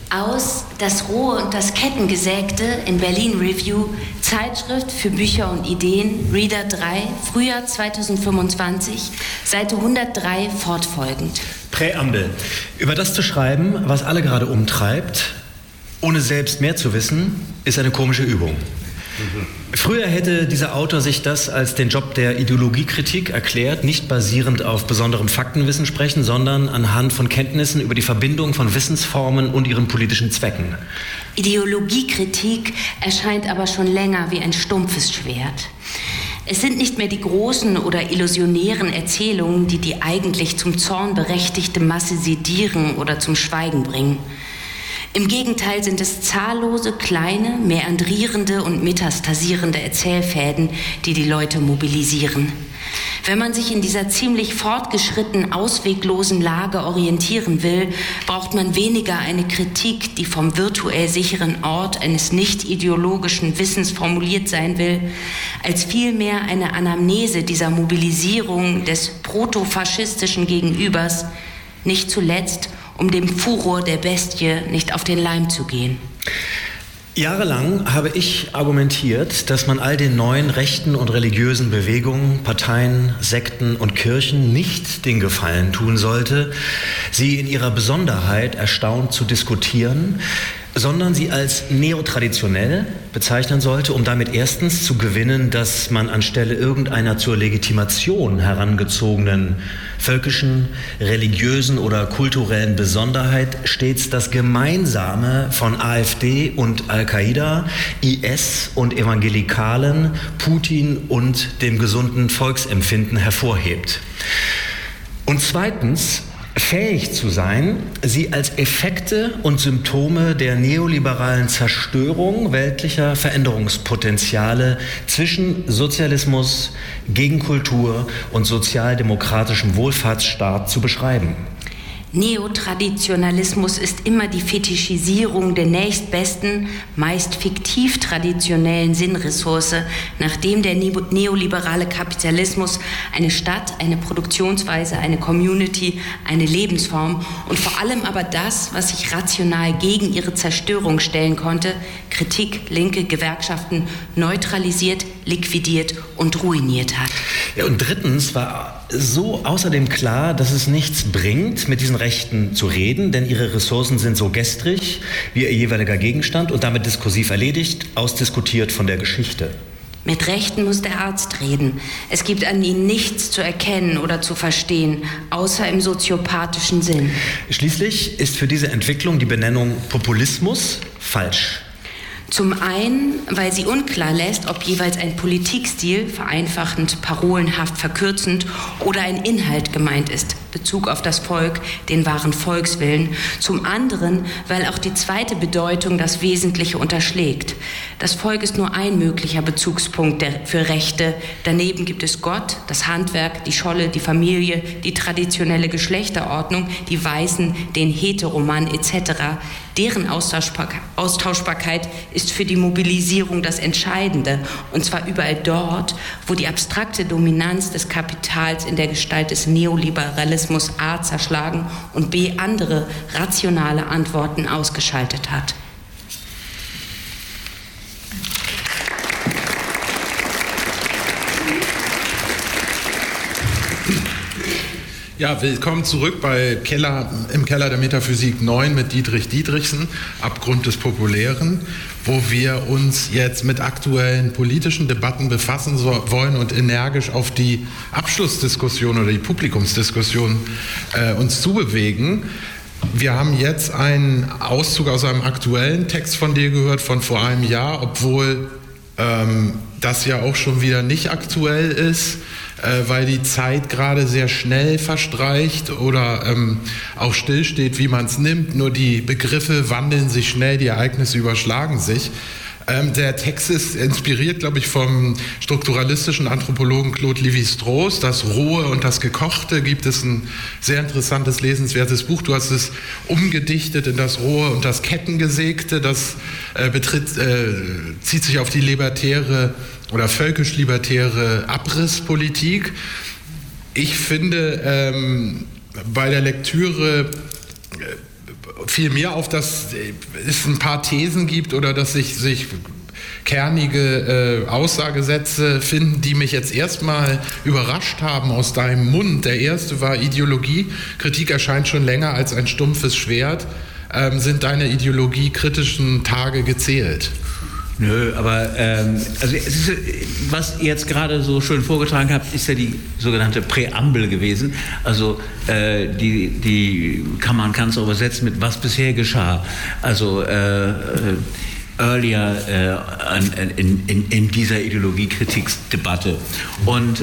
Aus Das Rohe und das Kettengesägte in Berlin Review, Zeitschrift für Bücher und Ideen, Reader 3, Frühjahr 2025, Seite 103 fortfolgend. Präambel. Über das zu schreiben, was alle gerade umtreibt, ohne selbst mehr zu wissen, ist eine komische Übung. Früher hätte dieser Autor sich das als den Job der Ideologiekritik erklärt, nicht basierend auf besonderem Faktenwissen sprechen, sondern anhand von Kenntnissen über die Verbindung von Wissensformen und ihren politischen Zwecken. Ideologiekritik erscheint aber schon länger wie ein stumpfes Schwert. Es sind nicht mehr die großen oder illusionären Erzählungen, die die eigentlich zum Zorn berechtigte Masse sedieren oder zum Schweigen bringen. Im Gegenteil sind es zahllose, kleine, mäandrierende und metastasierende Erzählfäden, die die Leute mobilisieren. Wenn man sich in dieser ziemlich fortgeschrittenen, ausweglosen Lage orientieren will, braucht man weniger eine Kritik, die vom virtuell sicheren Ort eines nicht-ideologischen Wissens formuliert sein will, als vielmehr eine Anamnese dieser Mobilisierung des protofaschistischen Gegenübers, nicht zuletzt um dem Furor der Bestie nicht auf den Leim zu gehen. Jahrelang habe ich argumentiert, dass man all den neuen rechten und religiösen Bewegungen, Parteien, Sekten und Kirchen nicht den Gefallen tun sollte, sie in ihrer Besonderheit erstaunt zu diskutieren, sondern sie als neotraditionell bezeichnen sollte, um damit erstens zu gewinnen, dass man anstelle irgendeiner zur Legitimation herangezogenen völkischen, religiösen oder kulturellen Besonderheit stets das Gemeinsame von AfD und Al-Qaida, IS und Evangelikalen, Putin und dem gesunden Volksempfinden hervorhebt. Und zweitens, fähig zu sein, sie als Effekte und Symptome der neoliberalen Zerstörung weltlicher Veränderungspotenziale zwischen Sozialismus, Gegenkultur und sozialdemokratischem Wohlfahrtsstaat zu beschreiben. Neotraditionalismus ist immer die Fetischisierung der nächstbesten, meist fiktiv traditionellen Sinnressource, nachdem der neoliberale Kapitalismus eine Stadt, eine Produktionsweise, eine Community, eine Lebensform und vor allem aber das, was sich rational gegen ihre Zerstörung stellen konnte, Kritik, Linke, Gewerkschaften, neutralisiert, liquidiert und ruiniert hat. Ja, und drittens war so außerdem klar, dass es nichts bringt, mit diesen Rechten zu reden, denn ihre Ressourcen sind so gestrig wie ihr jeweiliger Gegenstand und damit diskursiv erledigt, ausdiskutiert von der Geschichte. Mit Rechten muss der Arzt reden. Es gibt an ihnen nichts zu erkennen oder zu verstehen, außer im soziopathischen Sinn. Schließlich ist für diese Entwicklung die Benennung Populismus falsch. Zum einen, weil sie unklar lässt, ob jeweils ein Politikstil, vereinfachend, parolenhaft, verkürzend, oder ein Inhalt gemeint ist, Bezug auf das Volk, den wahren Volkswillen. Zum anderen, weil auch die zweite Bedeutung das Wesentliche unterschlägt. Das Volk ist nur ein möglicher Bezugspunkt für Rechte. Daneben gibt es Gott, das Handwerk, die Scholle, die Familie, die traditionelle Geschlechterordnung, die Weißen, den Heteroman etc. Deren Austauschbarkeit ist für die Mobilisierung das Entscheidende, und zwar überall dort, wo die abstrakte Dominanz des Kapitals in der Gestalt des Neoliberalismus A zerschlagen und B andere rationale Antworten ausgeschaltet hat. Ja, willkommen zurück im Keller der Metaphysik 9 mit Dietrich Dietrichsen, Abgrund des Populären, wo wir uns jetzt mit aktuellen politischen Debatten befassen wollen und energisch auf die Abschlussdiskussion oder die Publikumsdiskussion uns zubewegen. Wir haben jetzt einen Auszug aus einem aktuellen Text von dir gehört von vor einem Jahr, obwohl das ja auch schon wieder nicht aktuell ist, weil die Zeit gerade sehr schnell verstreicht oder auch stillsteht, wie man es nimmt. Nur die Begriffe wandeln sich schnell, die Ereignisse überschlagen sich. Der Text ist inspiriert, glaube ich, vom strukturalistischen Anthropologen Claude Lévi-Strauss. Das Rohe und das Gekochte gibt es ein sehr interessantes, lesenswertes Buch. Du hast es umgedichtet in das Rohe und das Kettengesägte. Das zieht sich auf die libertäre oder völkisch-libertäre Abrisspolitik. Ich finde, bei der Lektüre fiel mir auf, dass es ein paar Thesen gibt oder dass sich kernige Aussagesätze finden, die mich jetzt erstmal überrascht haben aus deinem Mund. Der erste war: Ideologiekritik erscheint schon länger als ein stumpfes Schwert. Sind deine ideologiekritischen Tage gezählt? Nö, aber also es ist, was ihr jetzt gerade so schön vorgetragen habt, ist ja die sogenannte Präambel gewesen. Also die kann es auch übersetzen mit "was bisher geschah". Also earlier in dieser Ideologiekritiksdebatte. Und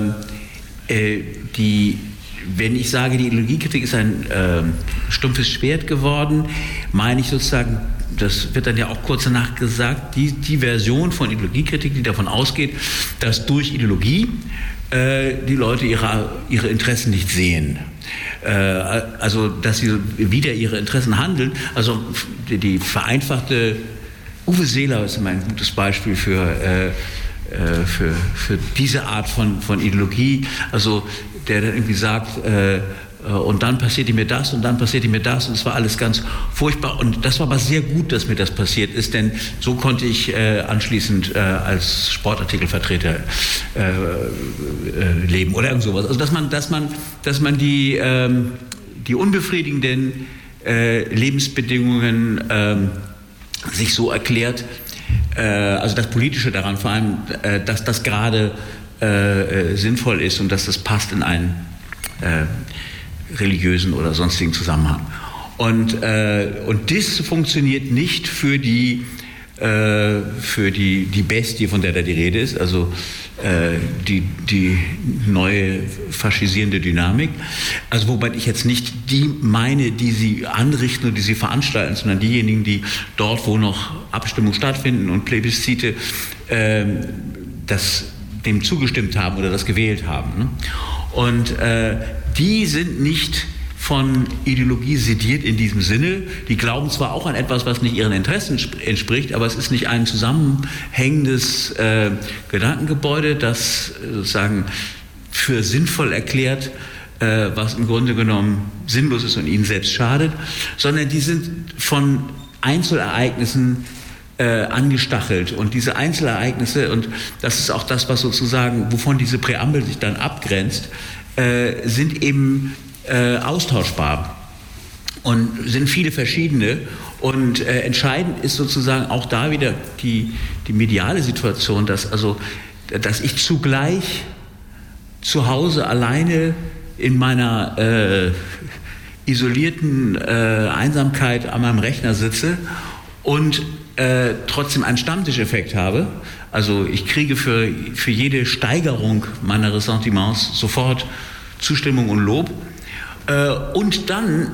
wenn ich sage, die Ideologiekritik ist ein stumpfes Schwert geworden, meine ich sozusagen, das wird dann ja auch kurz danach gesagt, die Version von Ideologiekritik, die davon ausgeht, dass durch Ideologie die Leute ihre Interessen nicht sehen. Also, dass sie wider ihre Interessen handeln. Also, die vereinfachte Uwe Seeler ist immer ein gutes Beispiel für diese Art von Ideologie. Also, der dann irgendwie sagt, und dann passierte mir das und dann passierte mir das und es war alles ganz furchtbar, und das war aber sehr gut, dass mir das passiert ist, denn so konnte ich anschließend als Sportartikelvertreter leben oder irgend sowas. Also dass man die unbefriedigenden Lebensbedingungen sich so erklärt, also das Politische daran vor allem, dass das gerade sinnvoll ist und dass das passt in einen religiösen oder sonstigen Zusammenhang. Und das funktioniert nicht für die Bestie, von der da die Rede ist, also die neue faschisierende Dynamik. Also wobei ich jetzt nicht die meine, die sie anrichten und die sie veranstalten, sondern diejenigen, die dort, wo noch Abstimmungen stattfinden und Plebiszite, dem zugestimmt haben oder das gewählt haben. Ne? Und die sind nicht von Ideologie sediert in diesem Sinne. Die glauben zwar auch an etwas, was nicht ihren Interessen entspricht, aber es ist nicht ein zusammenhängendes Gedankengebäude, das sozusagen für sinnvoll erklärt, was im Grunde genommen sinnlos ist und ihnen selbst schadet, sondern die sind von Einzelereignissen angestachelt, und diese Einzelereignisse, und das ist auch das, was sozusagen, wovon diese Präambel sich dann abgrenzt, sind eben austauschbar und sind viele verschiedene, und entscheidend ist sozusagen auch da wieder die mediale Situation, dass ich zugleich zu Hause alleine in meiner isolierten Einsamkeit an meinem Rechner sitze und trotzdem einen Stammtischeffekt habe. Also ich kriege für jede Steigerung meiner Ressentiments sofort Zustimmung und Lob. Und dann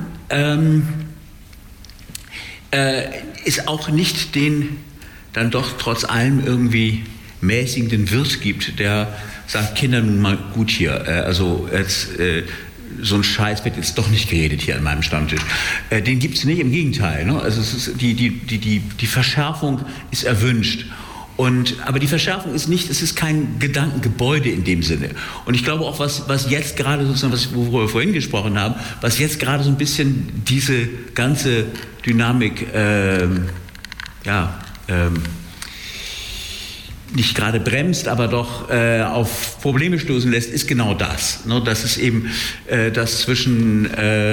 es auch nicht den dann doch trotz allem irgendwie mäßigenden Wirt gibt, der sagt: Kinder, nun mal gut hier. Also jetzt so ein Scheiß wird jetzt doch nicht geredet hier an meinem Stammtisch. Den gibt es nicht, im Gegenteil. Ne? Also es ist die Verschärfung ist erwünscht. Aber die Verschärfung ist nicht, es ist kein Gedankengebäude in dem Sinne. Und ich glaube auch, was jetzt gerade sozusagen, worüber wir vorhin gesprochen haben, was jetzt gerade so ein bisschen diese ganze Dynamik nicht gerade bremst, aber doch auf Probleme stoßen lässt, ist genau das. Ne? Das ist eben das zwischen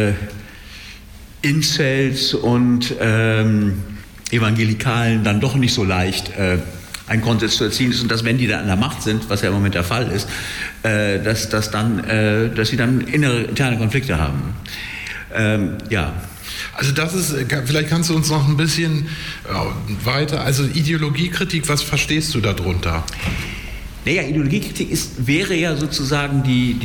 Incels und Evangelikalen dann doch nicht so leicht ein Konsens zu erzielen ist, und dass, wenn die da an der Macht sind, was ja im Moment der Fall ist, dass sie dann interne Konflikte haben. Also das ist, vielleicht kannst du uns noch ein bisschen weiter, also Ideologiekritik, was verstehst du darunter? Naja, Ideologiekritik wäre ja sozusagen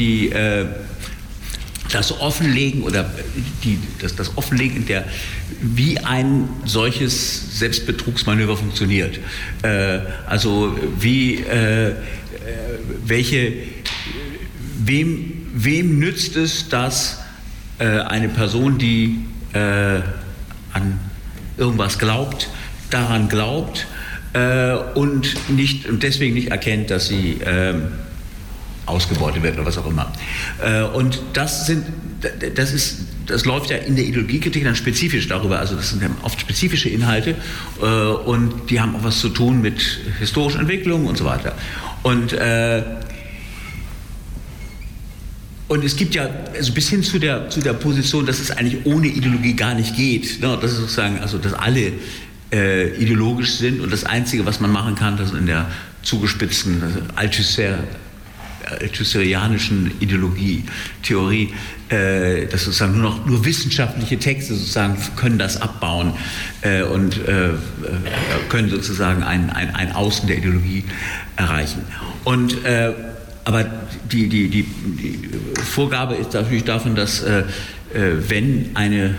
das Offenlegen oder das Offenlegen wie ein solches Selbstbetrugsmanöver funktioniert. Also wem nützt es, dass eine Person, die an irgendwas glaubt, daran glaubt und deswegen nicht erkennt, dass sie ausgebeutet wird oder was auch immer. Und das läuft ja in der Ideologiekritik dann spezifisch darüber, also das sind ja oft spezifische Inhalte und die haben auch was zu tun mit historischen Entwicklungen und so weiter. Und es gibt ja, also bis hin zu der Position, dass es eigentlich ohne Ideologie gar nicht geht, ne? Das ist sozusagen, also dass alle ideologisch sind und das Einzige, was man machen kann, das in der zugespitzten althusserianischen Theorie, dass sozusagen nur wissenschaftliche Texte sozusagen können das abbauen und können sozusagen ein Außen der Ideologie erreichen. Und aber die Vorgabe ist natürlich davon, dass wenn eine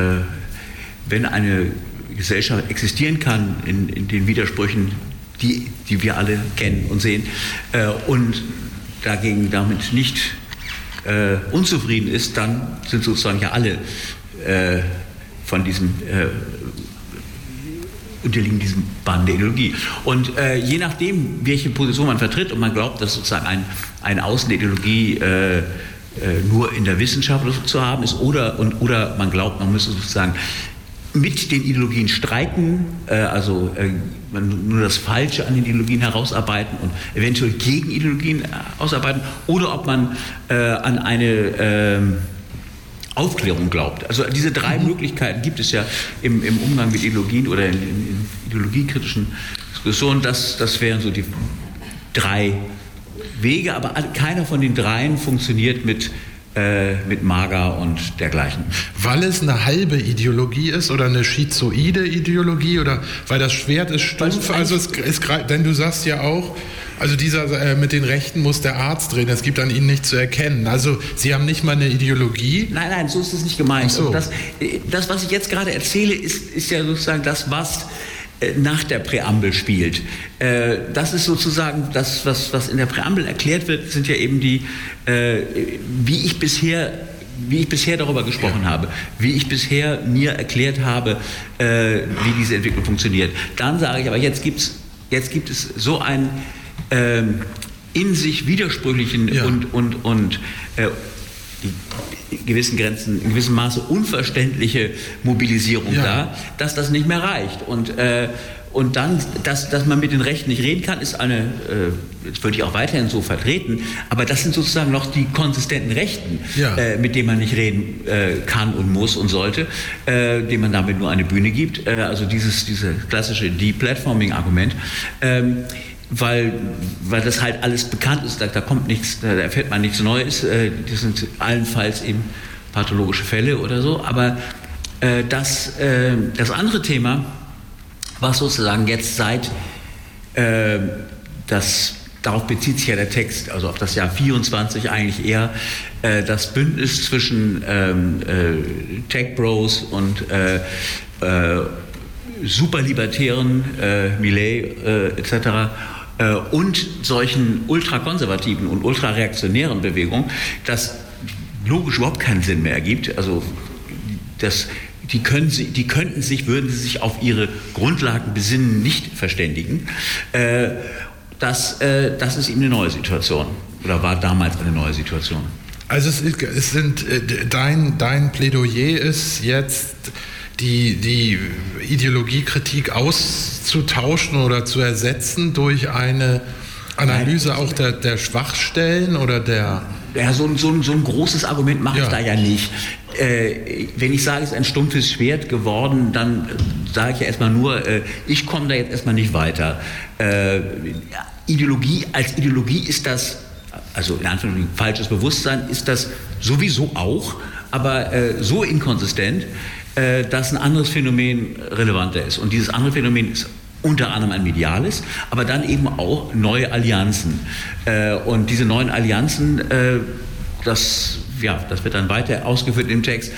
Gesellschaft existieren kann in den Widersprüchen, die wir alle kennen und sehen, und damit nicht unzufrieden ist, dann sind sozusagen ja alle von diesem unterliegen diesem Bann der Ideologie. Und je nachdem, welche Position man vertritt und man glaubt, dass sozusagen ein Außen der Ideologie nur in der Wissenschaft zu haben ist oder man glaubt, man müsse sozusagen mit den Ideologien streiten, nur das Falsche an den Ideologien herausarbeiten und eventuell gegen Ideologien ausarbeiten, oder ob man an eine Aufklärung glaubt. Also diese drei Möglichkeiten gibt es ja im Umgang mit Ideologien oder in ideologiekritischen Diskussionen. Das wären so die drei Wege, aber keiner von den dreien funktioniert mit Mager und dergleichen. Weil es eine halbe Ideologie ist oder eine schizoide Ideologie oder weil das Schwert ist stumpf, also denn du sagst ja auch, also dieser mit den Rechten muss der Arzt reden, es gibt an ihnen nichts zu erkennen. Also Sie haben nicht mal eine Ideologie? Nein, so ist es nicht gemeint. Ach so. Also das, was ich jetzt gerade erzähle, ist ja sozusagen das, was nach der Präambel spielt. Das ist sozusagen das, was in der Präambel erklärt wird, sind ja eben die, wie ich bisher darüber gesprochen habe, wie ich bisher mir erklärt habe, wie diese Entwicklung funktioniert. Dann sage ich aber, jetzt gibt es so einen in sich widersprüchlichen und in gewissen Grenzen, in gewissem Maße unverständliche Mobilisierung da, dass das nicht mehr reicht. Und dann, dass man mit den Rechten nicht reden kann, ist eine, das würde ich auch weiterhin so vertreten, aber das sind sozusagen noch die konsistenten Rechten, mit denen man nicht reden kann und muss und sollte, denen man damit nur eine Bühne gibt. Also diese klassische Deplatforming-Argument. Weil das halt alles bekannt ist, da kommt nichts, da erfährt man nichts Neues, das sind allenfalls eben pathologische Fälle oder so, aber das andere Thema, was sozusagen jetzt darauf bezieht sich ja der Text, also auf das Jahr 24 eigentlich eher das Bündnis zwischen Tech Bros und Superlibertären, Millet etc., und solchen ultrakonservativen und ultrareaktionären Bewegungen, das logisch überhaupt keinen Sinn mehr ergibt. Also würden sie sich auf ihre Grundlagen besinnen, nicht verständigen. Das ist eben eine neue Situation oder war damals eine neue Situation. Also dein Plädoyer ist jetzt die Ideologiekritik auszutauschen oder zu ersetzen durch eine Analyse auch der Schwachstellen oder der... Ja, so ein großes Argument mache ich da ja nicht. Wenn ich sage, es ist ein stumpfes Schwert geworden, dann sage ich ja erstmal nur, ich komme da jetzt erstmal nicht weiter. Als Ideologie ist das, also in Anführungszeichen falsches Bewusstsein, ist das sowieso auch, aber so inkonsistent, dass ein anderes Phänomen relevanter ist. Und dieses andere Phänomen ist unter anderem ein mediales, aber dann eben auch neue Allianzen. Und diese neuen Allianzen, das wird dann weiter ausgeführt im Text,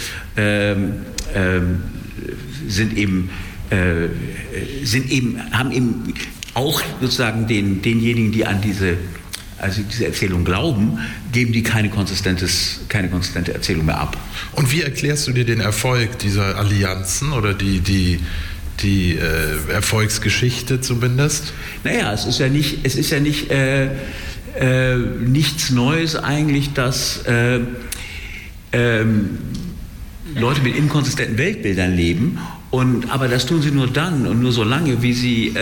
haben eben auch sozusagen denjenigen, die an diese Erzählung glauben, geben die keine konsistente Erzählung mehr ab. Und wie erklärst du dir den Erfolg dieser Allianzen oder die Erfolgsgeschichte zumindest? Naja, es ist ja nicht nichts Neues eigentlich, dass Leute mit inkonsistenten Weltbildern leben, aber das tun sie nur dann und nur so lange, wie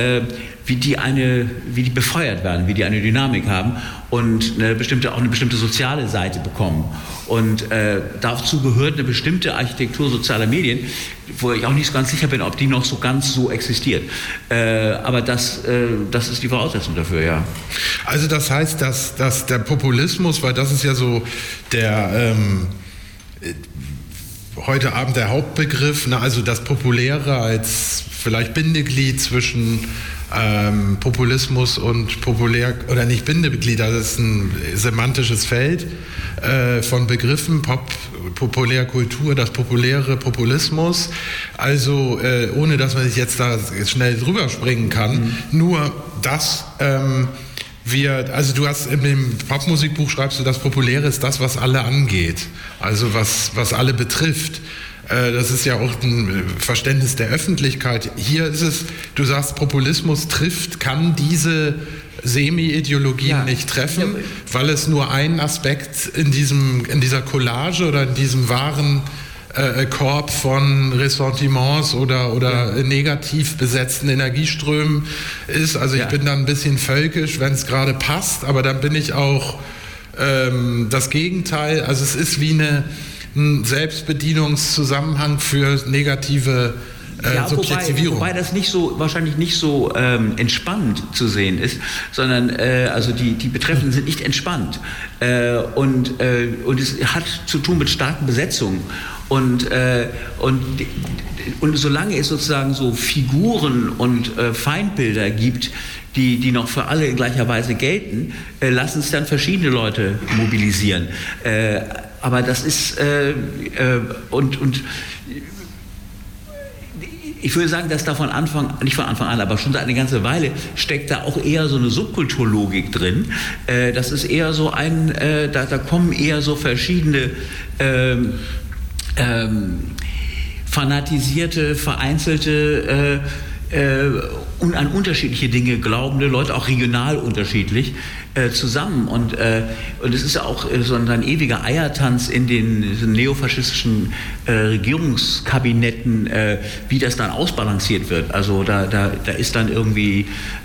die befeuert werden, wie die eine Dynamik haben und eine bestimmte soziale Seite bekommen. Und dazu gehört eine bestimmte Architektur sozialer Medien, wo ich auch nicht so ganz sicher bin, ob die noch so ganz so existiert. Aber das ist die Voraussetzung dafür, ja. Also das heißt, dass der Populismus, weil das ist ja so der heute Abend der Hauptbegriff, also das Populäre als vielleicht Bindeglied zwischen Populismus und populär, oder nicht Bindeglied, das ist ein semantisches Feld von Begriffen, Populärkultur, das populäre Populismus, also ohne dass man sich jetzt da schnell drüber springen kann, nur das also du hast in dem Popmusikbuch schreibst du, das Populäre ist das, was alle angeht, also was alle betrifft. Das ist ja auch ein Verständnis der Öffentlichkeit. Hier ist es, du sagst, Populismus kann diese Semi-Ideologien nicht treffen, weil es nur einen Aspekt in dieser Collage oder in diesem wahren Korb von Ressentiments oder negativ besetzten Energieströmen ist. Also ich bin dann ein bisschen völkisch, wenn es gerade passt, aber dann bin ich auch das Gegenteil. Also es ist wie ein Selbstbedienungszusammenhang für negative Subjektivierung. Wobei das wahrscheinlich nicht so entspannt zu sehen ist, sondern also die Betreffenden sind nicht entspannt und es hat zu tun mit starken Besetzungen. Und solange es sozusagen so Figuren und Feindbilder gibt, die noch für alle in gleicher Weise gelten, lassen es dann verschiedene Leute mobilisieren. Aber das ist ich würde sagen, dass da nicht von Anfang an, aber schon seit eine ganze Weile steckt da auch eher so eine Subkulturlogik drin. Das ist eher so da kommen eher so verschiedene fanatisierte, vereinzelte und an unterschiedliche Dinge glaubende Leute, auch regional unterschiedlich, zusammen. Und es ist ja auch so ein ewiger Eiertanz in den neofaschistischen Regierungskabinetten, wie das dann ausbalanciert wird. Also da ist dann irgendwie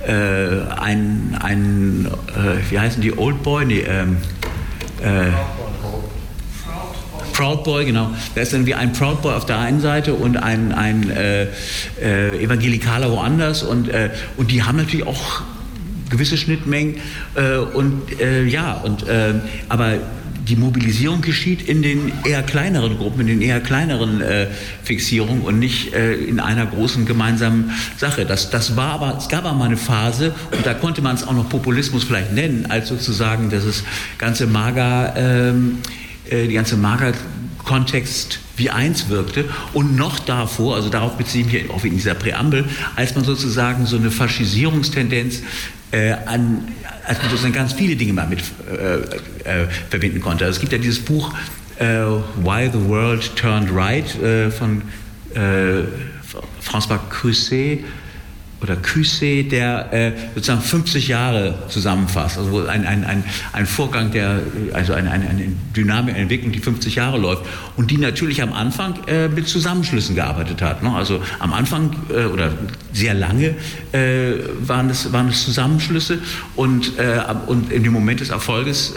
wie heißen die, Old Boy? Nee, Proud Boy, genau. Da ist dann wie ein Proud Boy auf der einen Seite und ein Evangelikaler woanders und die haben natürlich auch gewisse Schnittmengen aber die Mobilisierung geschieht in den eher kleineren Gruppen, in den eher kleineren Fixierungen und nicht in einer großen gemeinsamen Sache. Es gab aber mal eine Phase, und da konnte man es auch noch Populismus vielleicht nennen, als sozusagen dieses ganze die ganze Kontext wie eins wirkte und noch davor, also darauf beziehe ich mich auch in dieser Präambel, als man sozusagen so eine Faschisierungstendenz als man sozusagen ganz viele Dinge mal mit verbinden konnte. Also es gibt ja dieses Buch Why the World Turned Right von François Cuisset, der sozusagen 50 Jahre zusammenfasst, also ein Vorgang, eine Dynamik, eine Entwicklung, die 50 Jahre läuft und die natürlich am Anfang mit Zusammenschlüssen gearbeitet hat. Ne? Also am Anfang oder sehr lange waren es Zusammenschlüsse und in dem Moment des Erfolges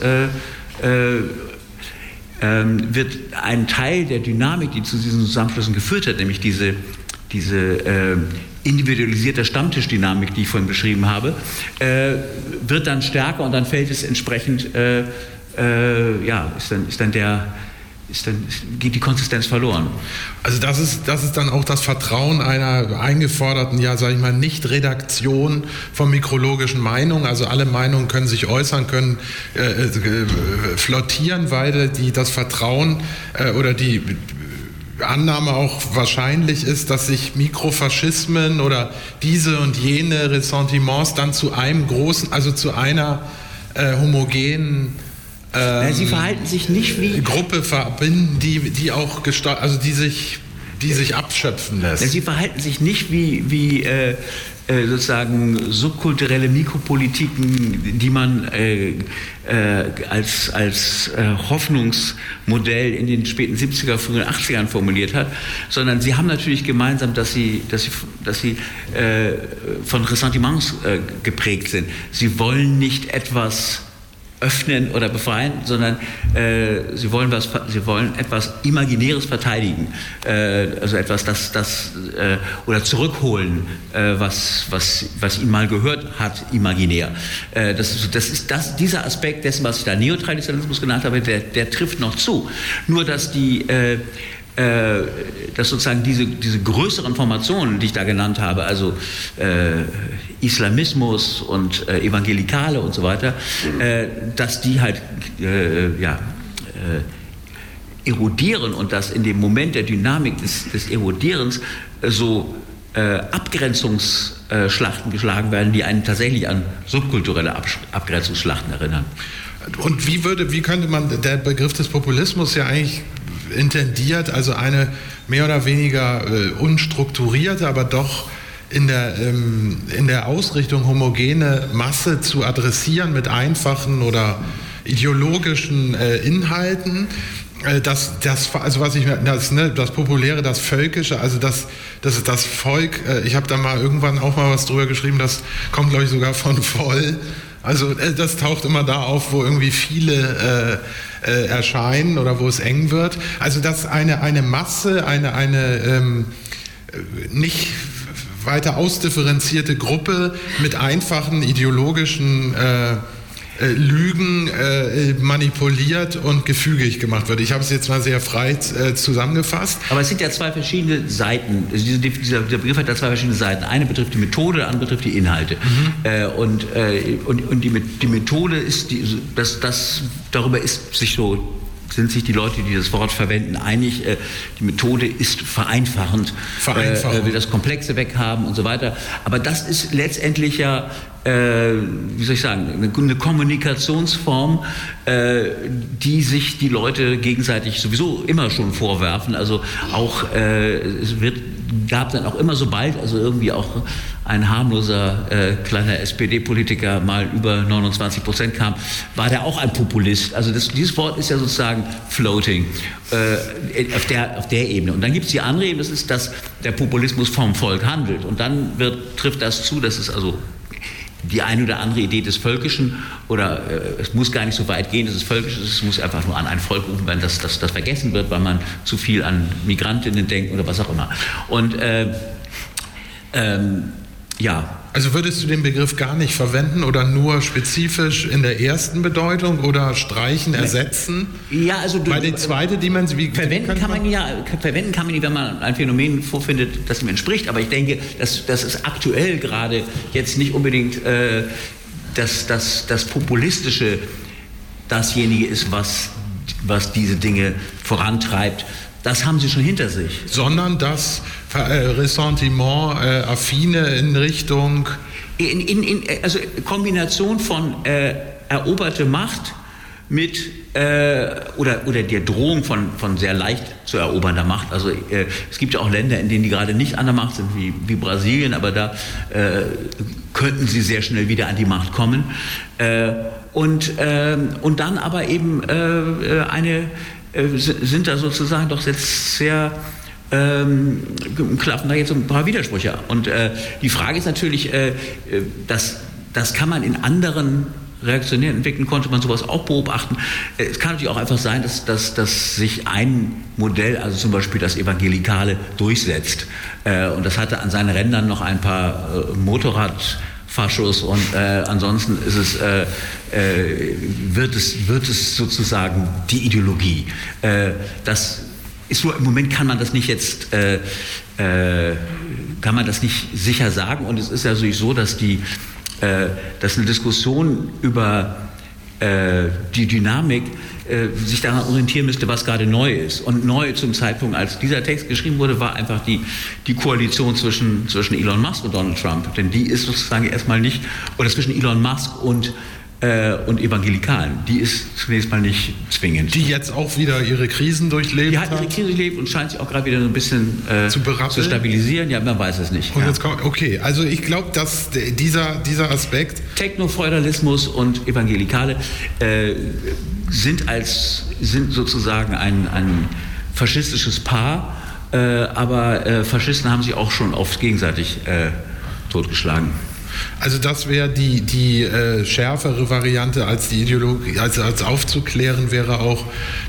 wird ein Teil der Dynamik, die zu diesen Zusammenschlüssen geführt hat, nämlich diese individualisierte Stammtischdynamik, die ich vorhin beschrieben habe, wird dann stärker und dann fällt es entsprechend, geht die Konsistenz verloren. Also das ist dann auch das Vertrauen einer eingeforderten, Nicht-Redaktion von mikrologischen Meinungen. Also alle Meinungen können sich äußern, können flottieren, weil das Vertrauen oder die Annahme auch wahrscheinlich ist, dass sich Mikrofaschismen oder diese und jene Ressentiments dann zu einem großen, also zu einer homogenen sie verhalten sich nicht wie Gruppe verbinden, die auch die sich die sich abschöpfen lässt. Sie verhalten sich nicht wie sozusagen subkulturelle Mikropolitiken, die man als Hoffnungsmodell in den späten 70er, frühen 80ern formuliert hat, sondern sie haben natürlich gemeinsam, dass sie von Ressentiments geprägt sind. Sie wollen nicht etwas öffnen oder befreien, sondern sie wollen etwas Imaginäres verteidigen, also etwas, oder zurückholen, was ihnen mal gehört hat, imaginär. Dieser Aspekt dessen, was ich da Neotraditionalismus genannt habe, der trifft noch zu. Nur, dass dass sozusagen diese größeren Formationen, die ich da genannt habe, also Islamismus und Evangelikale und so weiter, dass die halt erodieren und dass in dem Moment der Dynamik des Erodierens so Abgrenzungsschlachten geschlagen werden, die einen tatsächlich an subkulturelle Abgrenzungsschlachten erinnern. Und wie könnte man, der Begriff des Populismus ja eigentlich intendiert, also eine mehr oder weniger unstrukturierte, aber doch in der Ausrichtung homogene Masse zu adressieren mit einfachen oder ideologischen Inhalten. Das Populäre, das Völkische, also das Volk, ich habe da mal irgendwann auch mal was drüber geschrieben, das kommt, glaube ich, sogar von voll. Also das taucht immer da auf, wo irgendwie viele erscheinen oder wo es eng wird. Also dass eine Masse, eine nicht weiter ausdifferenzierte Gruppe mit einfachen ideologischen Lügen manipuliert und gefügig gemacht wird. Ich habe es jetzt mal sehr frei zusammengefasst. Aber es sind ja zwei verschiedene Seiten. Dieser Begriff hat ja zwei verschiedene Seiten. Eine betrifft die Methode, andere betrifft die Inhalte. Und die Methode ist, darüber sind sich die Leute, die das Wort verwenden, einig. Die Methode ist vereinfachend, will das Komplexe weghaben und so weiter. Aber das ist letztendlich ja, wie soll ich sagen, eine Kommunikationsform, die sich die Leute gegenseitig sowieso immer schon vorwerfen. Also auch gab dann auch immer, sobald also irgendwie auch ein harmloser kleiner SPD-Politiker mal über 29% kam, war der auch ein Populist. Also dieses Wort ist ja sozusagen floating auf der Ebene. Und dann gibt es die andere Ebene, das ist, dass der Populismus vom Volk handelt. Und dann trifft das zu, dass es also die eine oder andere Idee des Völkischen, oder es muss gar nicht so weit gehen, dass es völkisch ist, es muss einfach nur an ein Volk rufen, weil das vergessen wird, weil man zu viel an Migrantinnen denkt oder was auch immer. Und ja. Also würdest du den Begriff gar nicht verwenden oder nur spezifisch in der ersten Bedeutung oder streichen, ersetzen? Ja, also bei der zweiten Dimension. Verwenden kann man ihn, wenn man ein Phänomen vorfindet, das ihm entspricht. Aber ich denke, dass es aktuell gerade jetzt nicht unbedingt das Populistische dasjenige ist, was diese Dinge vorantreibt. Das haben sie schon hinter sich. Sondern das Ressentiment, affine in Richtung... Also Kombination von eroberte Macht mit oder der Drohung von sehr leicht zu erobernder Macht. Also es gibt ja auch Länder, in denen die gerade nicht an der Macht sind, wie Brasilien, aber da könnten sie sehr schnell wieder an die Macht kommen. Und dann aber eben sind da sozusagen doch jetzt sehr klaffen da jetzt ein paar Widersprüche. Und die Frage ist natürlich, das kann man in anderen reaktionären Entwicklungen, konnte man sowas auch beobachten. Es kann natürlich auch einfach sein, dass sich ein Modell, also zum Beispiel das Evangelikale, durchsetzt. Und das hatte an seinen Rändern noch ein paar Motorradfaschos und ansonsten ist wird es sozusagen die Ideologie. Das ist nur, im Moment kann man das nicht jetzt kann man das nicht sicher sagen, und es ist ja natürlich so, dass eine Diskussion über die Dynamik sich daran orientieren müsste, was gerade neu ist. Und neu zum Zeitpunkt, als dieser Text geschrieben wurde, war einfach die Koalition zwischen Elon Musk und Donald Trump. Denn die ist sozusagen erstmal nicht, oder zwischen Elon Musk und und Evangelikalen. Die ist zunächst mal nicht zwingend. Die jetzt auch wieder ihre Krisen durchlebt hat ihre Krise durchlebt und scheint sich auch gerade wieder so ein bisschen zu stabilisieren. Ja, man weiß es nicht. Und jetzt kommt, okay, also ich glaube, dass dieser Aspekt... Technofeudalismus und Evangelikale sind sozusagen ein faschistisches Paar, aber Faschisten haben sich auch schon oft gegenseitig totgeschlagen. Also das wäre die schärfere Variante als die Ideologie, als aufzuklären wäre auch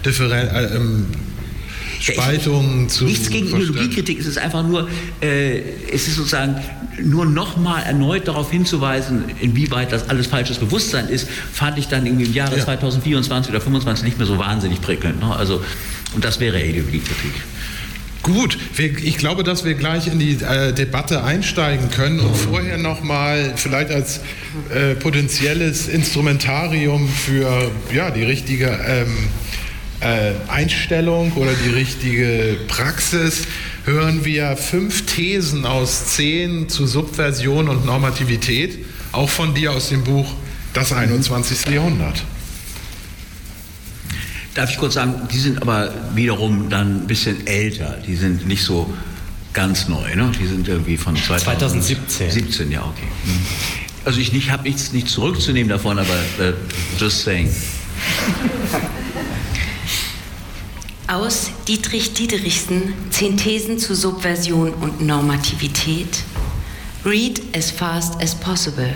Spaltungen zu... Nichts gegen Ideologiekritik, es ist einfach nur, es ist sozusagen nur nochmal erneut darauf hinzuweisen, inwieweit das alles falsches Bewusstsein ist, fand ich dann irgendwie im Jahre 2024 oder 2025 nicht mehr so wahnsinnig prickelnd. Ne? Also, und das wäre Ideologiekritik. Gut, ich glaube, dass wir gleich in die Debatte einsteigen können und vorher nochmal vielleicht als potenzielles Instrumentarium für die richtige Einstellung oder die richtige Praxis hören wir 5 Thesen aus 10 zu Subversion und Normativität, auch von dir aus dem Buch Das 21. Jahrhundert. Darf ich kurz sagen, die sind aber wiederum dann ein bisschen älter. Die sind nicht so ganz neu, ne? Die sind irgendwie von 2017. 17, ja, okay. Also ich habe nichts zurückzunehmen davon, aber just saying. Aus Dietrich Diederichsen, 10 Thesen zu Subversion und Normativität. Read as fast as possible.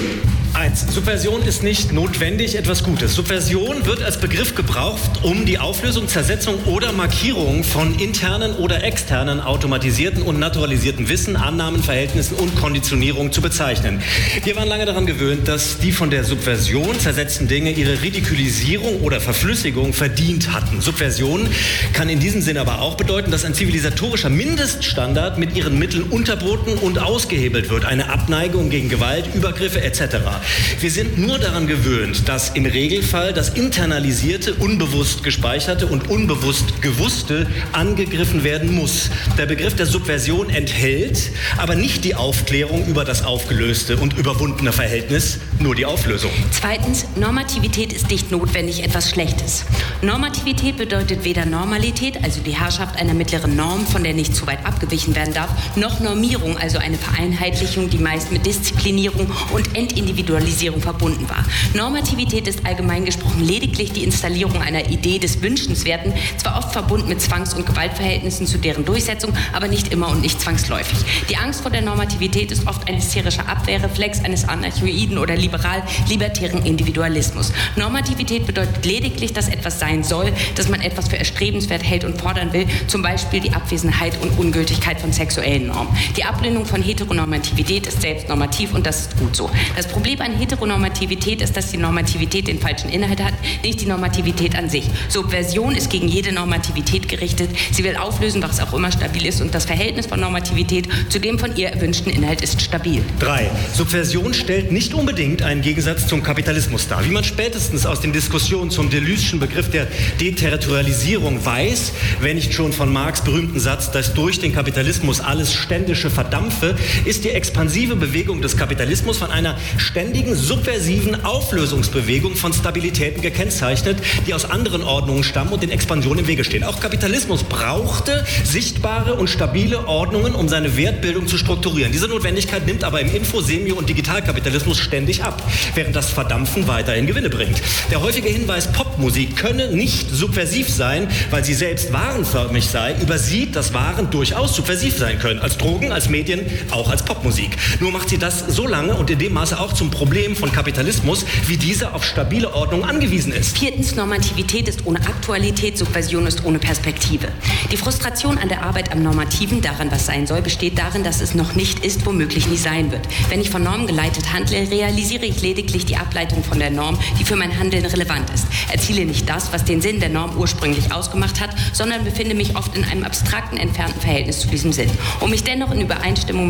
1. Subversion ist nicht notwendig etwas Gutes. Subversion wird als Begriff gebraucht, um die Auflösung, Zersetzung oder Markierung von internen oder externen automatisierten und naturalisierten Wissen, Annahmen, Verhältnissen und Konditionierung zu bezeichnen. Wir waren lange daran gewöhnt, dass die von der Subversion zersetzten Dinge ihre Ridikulisierung oder Verflüssigung verdient hatten. Subversion kann in diesem Sinne aber auch bedeuten, dass ein zivilisatorischer Mindeststandard mit ihren Mitteln unterboten und ausgehebelt wird. Eine Abneigung gegen Gewalt, Übergriffe etc. Wir sind nur daran gewöhnt, dass im Regelfall das Internalisierte, unbewusst Gespeicherte und unbewusst Gewusste angegriffen werden muss. Der Begriff der Subversion enthält aber nicht die Aufklärung über das aufgelöste und überwundene Verhältnis, nur die Auflösung. 2. Normativität ist nicht notwendig etwas Schlechtes. Normativität bedeutet weder Normalität, also die Herrschaft einer mittleren Norm, von der nicht zu weit abgewichen werden darf, noch Normierung, also eine Vereinheitlichung, die meist mit Disziplinierung und Individualisierung verbunden war. Normativität ist allgemein gesprochen lediglich die Installierung einer Idee des Wünschenswerten, zwar oft verbunden mit Zwangs- und Gewaltverhältnissen zu deren Durchsetzung, aber nicht immer und nicht zwangsläufig. Die Angst vor der Normativität ist oft ein hysterischer Abwehrreflex eines anarchoiden oder liberal-libertären Individualismus. Normativität bedeutet lediglich, dass etwas sein soll, dass man etwas für erstrebenswert hält und fordern will, zum Beispiel die Abwesenheit und Ungültigkeit von sexuellen Normen. Die Ablehnung von Heteronormativität ist selbst normativ und das ist gut so. Das Problem an Heteronormativität ist, dass die Normativität den falschen Inhalt hat, nicht die Normativität an sich. Subversion ist gegen jede Normativität gerichtet. Sie will auflösen, was auch immer stabil ist, und das Verhältnis von Normativität zu dem von ihr erwünschten Inhalt ist stabil. 3. Subversion stellt nicht unbedingt einen Gegensatz zum Kapitalismus dar. Wie man spätestens aus den Diskussionen zum Deleuze'schen Begriff der Deterritorialisierung weiß, wenn nicht schon von Marx' berühmten Satz, dass durch den Kapitalismus alles Ständische verdampfe, ist die expansive Bewegung des Kapitalismus von einer ständigen subversiven Auflösungsbewegung von Stabilitäten gekennzeichnet, die aus anderen Ordnungen stammen und den Expansionen im Wege stehen. Auch Kapitalismus brauchte sichtbare und stabile Ordnungen, um seine Wertbildung zu strukturieren. Diese Notwendigkeit nimmt aber im Info-, Semi- und Digitalkapitalismus ständig ab, während das Verdampfen weiterhin Gewinne bringt. Der häufige Hinweis, Popmusik könne nicht subversiv sein, weil sie selbst warenförmig sei, übersieht, dass Waren durchaus subversiv sein können. Als Drogen, als Medien, auch als Popmusik. Nur macht sie das so lange und in dem Maße auch zum Problem von Kapitalismus, wie dieser auf stabile Ordnung angewiesen ist. 4. Normativität ist ohne Aktualität, Subversion ist ohne Perspektive. Die Frustration an der Arbeit am Normativen, daran was sein soll, besteht darin, dass es noch nicht ist, womöglich nie sein wird. Wenn ich von Normen geleitet handle, realisiere ich lediglich die Ableitung von der Norm, die für mein Handeln relevant ist. Erziele nicht das, was den Sinn der Norm ursprünglich ausgemacht hat, sondern befinde mich oft in einem abstrakten, entfernten Verhältnis zu diesem Sinn. Um mich dennoch in Übereinstimmung mit der Norm zu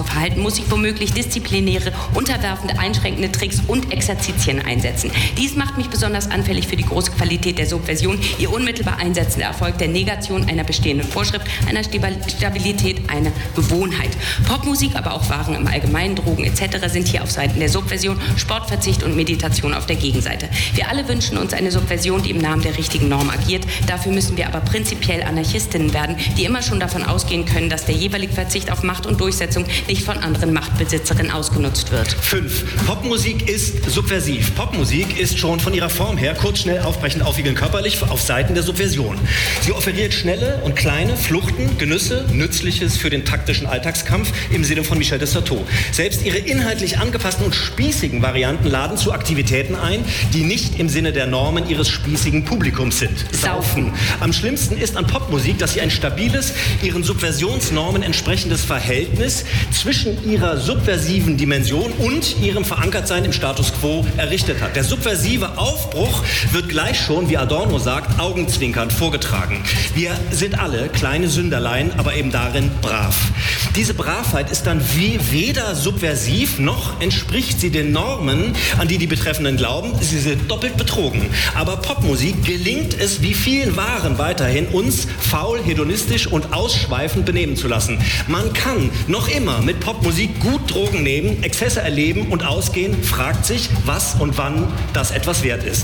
zu verhalten, muss sich womöglich disziplinäre, unterwerfende, einschränkende Tricks und Exerzitien einsetzen. Dies macht mich besonders anfällig für die große Qualität der Subversion, ihr unmittelbar einsetzender Erfolg der Negation einer bestehenden Vorschrift, einer Stabilität, einer Gewohnheit. Popmusik, aber auch Waren im Allgemeinen, Drogen etc. sind hier auf Seiten der Subversion, Sportverzicht und Meditation auf der Gegenseite. Wir alle wünschen uns eine Subversion, die im Namen der richtigen Norm agiert. Dafür müssen wir aber prinzipiell Anarchistinnen werden, die immer schon davon ausgehen können, dass der jeweilige Verzicht auf Macht und Durchsetzung nicht von anderen Machtbesitzerinnen ausgenutzt wird. 5. Popmusik ist subversiv. Popmusik ist schon von ihrer Form her kurz, schnell, aufbrechend, aufwiegelnd, körperlich auf Seiten der Subversion. Sie offeriert schnelle und kleine Fluchten, Genüsse, Nützliches für den taktischen Alltagskampf im Sinne von Michel de Certeau. Selbst ihre inhaltlich angepassten und spießigen Varianten laden zu Aktivitäten ein, die nicht im Sinne der Normen ihres spießigen Publikums sind. Saufen. Am schlimmsten ist an Popmusik, dass sie ein stabiles, ihren Subversionsnormen entsprechendes Verhältnis zwischen ihrer subversiven Dimension und ihrem Verankertsein im Status quo errichtet hat. Der subversive Aufbruch wird gleich schon, wie Adorno sagt, augenzwinkernd vorgetragen. Wir sind alle kleine Sünderlein, aber eben darin brav. Diese Bravheit ist dann weder subversiv, noch entspricht sie den Normen, an die die Betreffenden glauben. Sie sind doppelt betrogen. Aber Popmusik gelingt es, wie vielen Waren weiterhin, uns faul, hedonistisch und ausschweifend benehmen zu lassen. Man kann noch immer mit Popmusik gut Drogen nehmen, Exzesse erleben und ausgehen, fragt sich, was und wann das etwas wert ist.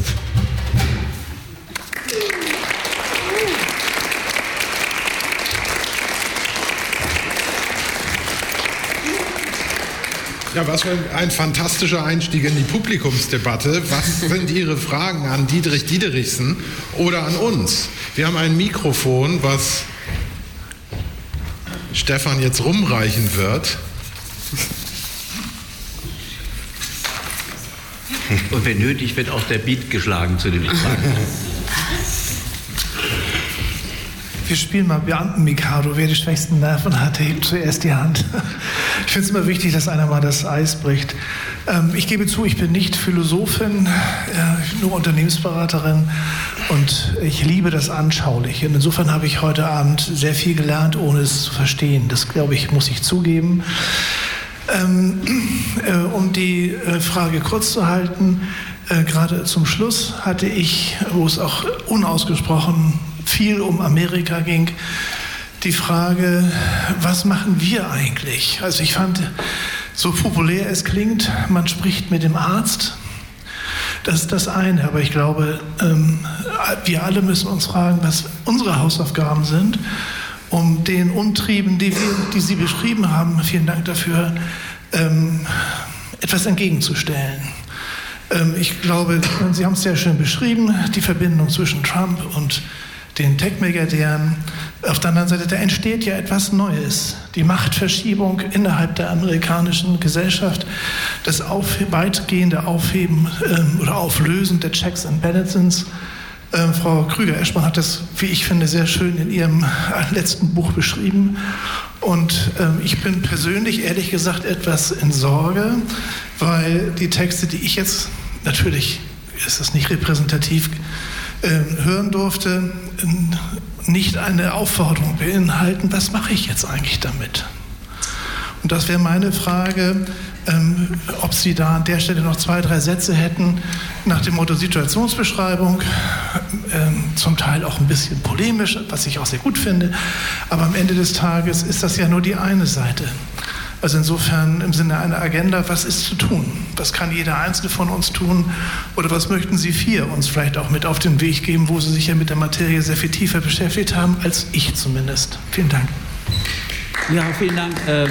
Ja, was für ein fantastischer Einstieg in die Publikumsdebatte. Was sind Ihre Fragen an Dietrich Diederichsen oder an uns? Wir haben ein Mikrofon, was Stefan jetzt rumreichen wird. Und wenn nötig, wird auch der Beat geschlagen, zu dem ich frage. Wir spielen mal Beamten-Mikado. Wer die schwächsten Nerven hat, hebt zuerst die Hand. Ich finde es immer wichtig, dass einer mal das Eis bricht. Ich gebe zu, ich bin nicht Philosophin, nur Unternehmensberaterin und ich liebe das Anschauliche. Und insofern habe ich heute Abend sehr viel gelernt, ohne es zu verstehen. Das, glaube ich, muss ich zugeben. Um die Frage kurz zu halten, gerade zum Schluss hatte ich, wo es auch unausgesprochen viel um Amerika ging, die Frage, was machen wir eigentlich? Also ich fand, so populär es klingt, man spricht mit dem Arzt, das ist das eine, aber ich glaube, wir alle müssen uns fragen, was unsere Hausaufgaben sind, um den Umtrieben, die Sie beschrieben haben, vielen Dank dafür, etwas entgegenzustellen. Ich glaube, Sie haben es sehr schön beschrieben, die Verbindung zwischen Trump und den Tech-Milliardären. Auf der anderen Seite, da entsteht ja etwas Neues. Die Machtverschiebung innerhalb der amerikanischen Gesellschaft, das weitgehende Aufheben oder Auflösen der Checks and Balances. Frau Krüger-Eschmann hat das, wie ich finde, sehr schön in ihrem letzten Buch beschrieben. Und ich bin persönlich, ehrlich gesagt, etwas in Sorge, weil die Texte, die ich jetzt, natürlich ist das nicht repräsentativ, hören durfte, nicht eine Aufforderung beinhalten, was mache ich jetzt eigentlich damit? Und das wäre meine Frage, ob Sie da an der Stelle noch 2, 3 Sätze hätten, nach dem Motto Situationsbeschreibung, zum Teil auch ein bisschen polemisch, was ich auch sehr gut finde, aber am Ende des Tages ist das ja nur die eine Seite. Also insofern im Sinne einer Agenda, was ist zu tun? Was kann jeder Einzelne von uns tun? Oder was möchten Sie 4 uns vielleicht auch mit auf den Weg geben, wo Sie sich ja mit der Materie sehr viel tiefer beschäftigt haben, als ich zumindest? Vielen Dank. Ja, vielen Dank.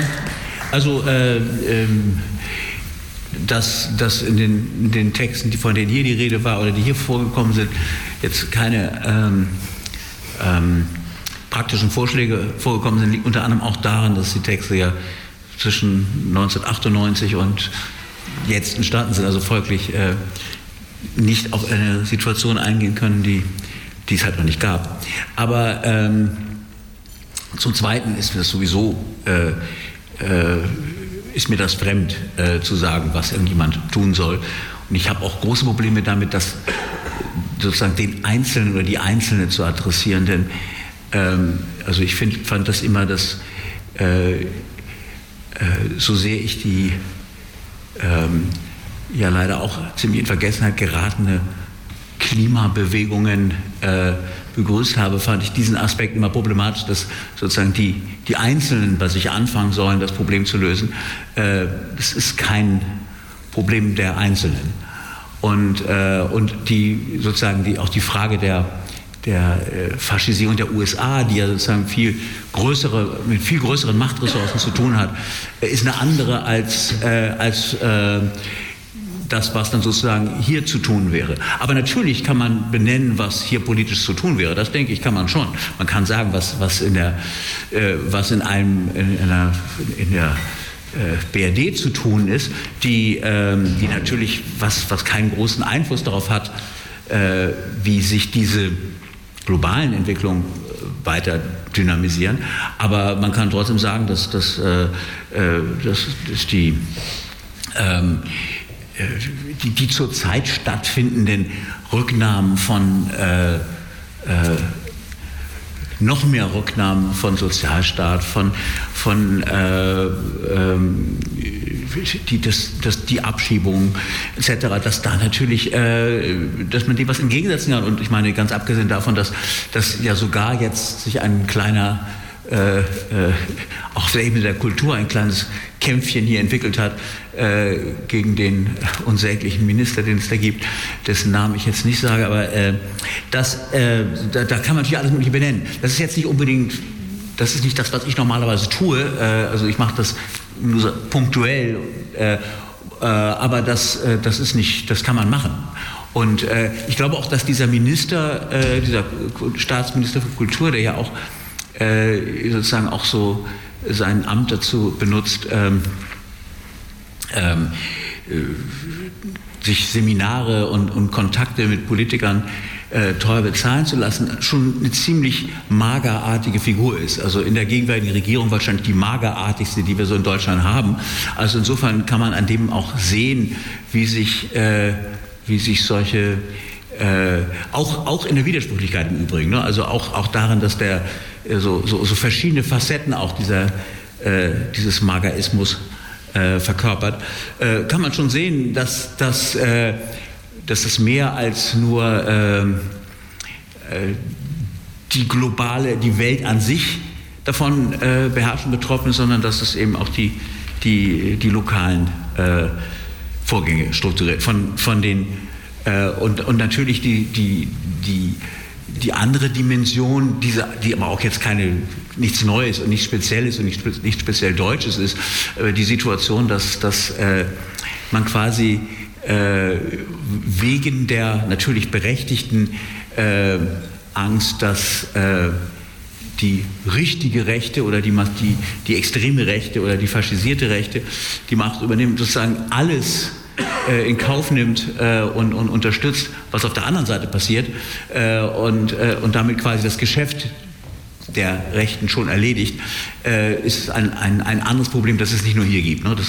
Dass in den Texten, von denen hier die Rede war oder die hier vorgekommen sind, jetzt keine praktischen Vorschläge vorgekommen sind, liegt unter anderem auch daran, dass die Texte ja zwischen 1998 und jetzt entstanden sind, also folglich nicht auf eine Situation eingehen können, die es halt noch nicht gab. Aber zum Zweiten ist mir das sowieso ist mir das fremd, zu sagen, was irgendjemand tun soll. Und ich habe auch große Probleme damit, das sozusagen den Einzelnen oder die Einzelne zu adressieren, denn also ich fand das immer, dass so sehr ich die ja leider auch ziemlich in Vergessenheit geratene Klimabewegungen begrüßt habe, fand ich diesen Aspekt immer problematisch, dass sozusagen die Einzelnen bei sich anfangen sollen, das Problem zu lösen. Das ist kein Problem der Einzelnen. Und die sozusagen auch die Frage der Faschisierung der USA, die ja sozusagen mit viel größeren Machtressourcen zu tun hat, ist eine andere als das, was dann sozusagen hier zu tun wäre. Aber natürlich kann man benennen, was hier politisch zu tun wäre. Das, denke ich, kann man schon. Man kann sagen, was in der BRD zu tun ist, die natürlich was keinen großen Einfluss darauf hat, wie sich diese globalen Entwicklungen weiter dynamisieren. Aber man kann trotzdem sagen, dass die zurzeit stattfindenden Rücknahmen von noch mehr Rücknahmen von Sozialstaat, die Abschiebungen etc., dass da natürlich, dass man dem was entgegensetzen kann. Und ich meine, ganz abgesehen davon, dass ja sogar jetzt sich ein kleiner auch auf der Ebene der Kultur ein kleines Kämpfchen hier entwickelt hat gegen den unsäglichen Minister, den es da gibt, dessen Namen ich jetzt nicht sage, aber da kann man natürlich alles Mögliche benennen. Das ist jetzt nicht unbedingt, das ist nicht das, was ich normalerweise tue, also ich mache das nur so punktuell, aber das ist nicht, das kann man machen. Und ich glaube auch, dass dieser Minister, dieser Staatsminister für Kultur, der ja auch sozusagen auch so sein Amt dazu benutzt, sich Seminare und Kontakte mit Politikern teuer bezahlen zu lassen, schon eine ziemlich magerartige Figur ist. Also in der gegenwärtigen Regierung wahrscheinlich die magerartigste, die wir so in Deutschland haben. Also insofern kann man an dem auch sehen, wie sich solche auch in der Widersprüchlichkeit im Übrigen, ne? Also auch darin, dass der so verschiedene Facetten auch dieses Magerismus verkörpert, kann man schon sehen, dass es mehr als nur die Welt an sich davon beherrscht und betroffen ist, sondern dass es eben auch die lokalen Vorgänge strukturiert von den und natürlich die andere Dimension, die aber auch jetzt nichts Neues und nichts Spezielles und nicht speziell Deutsches ist, die Situation, dass man quasi wegen der natürlich berechtigten Angst, dass die richtige Rechte oder die extreme Rechte oder die faschisierte Rechte die Macht übernimmt, sozusagen alles in Kauf nimmt und unterstützt, was auf der anderen Seite passiert und damit quasi das Geschäft der Rechten schon erledigt, ist ein anderes Problem, das es nicht nur hier gibt. Ne?